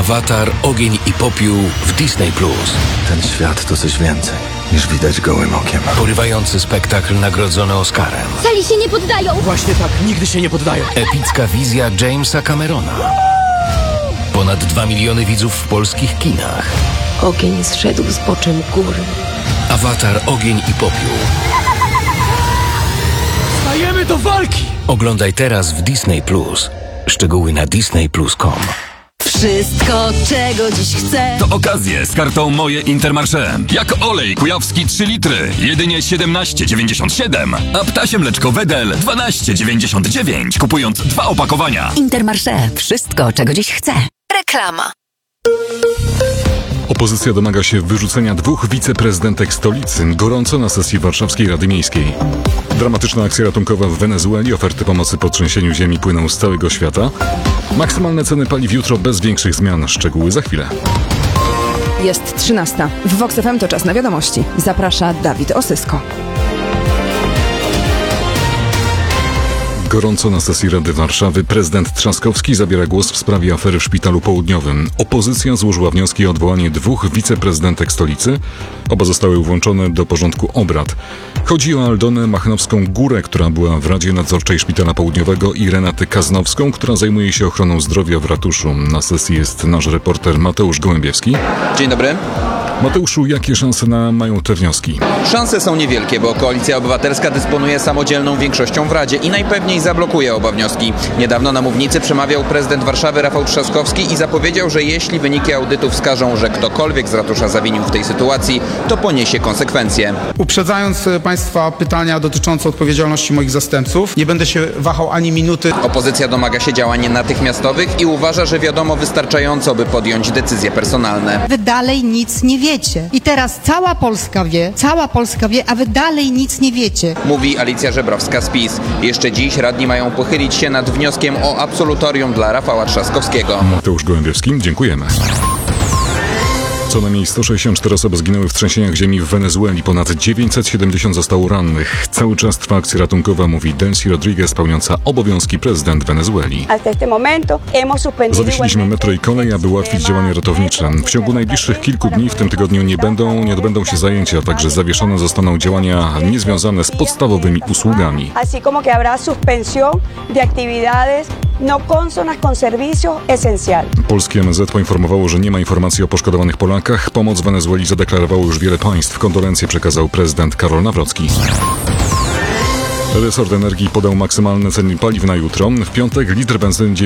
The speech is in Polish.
Awatar, Ogień i Popiół w Disney+. Ten świat to coś więcej niż widać gołym okiem. Porywający spektakl nagrodzony Oscarem. Sali się nie poddają! Właśnie tak, nigdy się nie poddają. Epicka wizja Jamesa Camerona. Ponad 2 miliony widzów w polskich kinach. Ogień zszedł z boczem góry. Awatar, Ogień i Popiół. Stajemy do walki! Oglądaj teraz w Disney+. Szczegóły na disney+.com. Wszystko, czego dziś chcę. To okazje z kartą Moje Intermarché. Jak olej kujawski 3 litry, jedynie 17,97. A ptasie mleczko Wedel 12,99. Kupując 2 opakowania. Intermarché. Wszystko, czego dziś chcę. Reklama. Opozycja domaga się wyrzucenia 2 wiceprezydentek stolicy, gorąco na sesji Warszawskiej Rady Miejskiej. Dramatyczna akcja ratunkowa w Wenezueli, oferty pomocy po trzęsieniu ziemi płyną z całego świata. Maksymalne ceny paliw jutro bez większych zmian. Szczegóły za chwilę. Jest 13. W Vox FM to czas na wiadomości. Zaprasza Dawid Osysko. Gorąco na sesji Rady Warszawy prezydent Trzaskowski zabiera głos w sprawie afery w Szpitalu Południowym. Opozycja złożyła wnioski o odwołanie 2 wiceprezydentek stolicy. Oba zostały włączone do porządku obrad. Chodzi o Aldonę Machnowską-Górę, która była w Radzie Nadzorczej Szpitala Południowego, i Renatę Kaznowską, która zajmuje się ochroną zdrowia w ratuszu. Na sesji jest nasz reporter Mateusz Gołębiewski. Dzień dobry. Mateuszu, jakie szanse mają te wnioski? Szanse są niewielkie, bo Koalicja Obywatelska dysponuje samodzielną większością w Radzie i najpewniej zablokuje oba wnioski. Niedawno na mównicy przemawiał prezydent Warszawy Rafał Trzaskowski i zapowiedział, że jeśli wyniki audytu wskażą, że ktokolwiek z ratusza zawinił w tej sytuacji, to poniesie konsekwencje. Uprzedzając Państwa pytania dotyczące odpowiedzialności moich zastępców, nie będę się wahał ani minuty. Opozycja domaga się działań natychmiastowych i uważa, że wiadomo wystarczająco, by podjąć decyzje personalne. Wy dalej nic nie wiecie. I teraz cała Polska wie, a wy dalej nic nie wiecie. Mówi Alicja Żebrowska z PiS. Jeszcze dziś radni mają pochylić się nad wnioskiem o absolutorium dla Rafała Trzaskowskiego. Mateusz Gołębiewski, dziękujemy. Co najmniej 164 osoby zginęły w trzęsieniach ziemi w Wenezueli. Ponad 970 zostało rannych. Cały czas trwa akcja ratunkowa, mówi Delcy Rodriguez, pełniąca obowiązki prezydent Wenezueli. Zawiesiliśmy metro i kolej, aby ułatwić działania ratownicze. W ciągu najbliższych kilku dni w tym tygodniu nie odbędą się zajęcia, a także zawieszone zostaną działania niezwiązane z podstawowymi usługami. Polskie MSZ poinformowało, że nie ma informacji o poszkodowanych Polakach. Pomoc Wenezueli zadeklarowało już wiele państw. Kondolencje przekazał prezydent Karol Nawrocki. Resort Energii podał maksymalne ceny paliw na jutro. W piątek litr benzyny